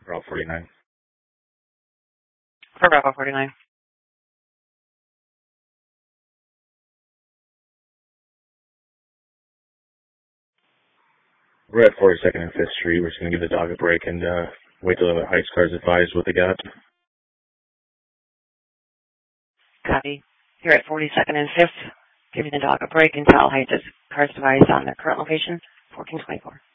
Route 49. For Bravo 49. We're at 42nd and 5th Street. We're just going to give the dog a break and wait till the ICE car's advised what they got. Copy. You're at 42nd and 5th. Giving the dog a break until ICE's car's advised on their current location, 1424.